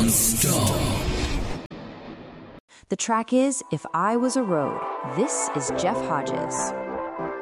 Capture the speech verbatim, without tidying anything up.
The track is If I Was a Road. This is Jeff Hodges.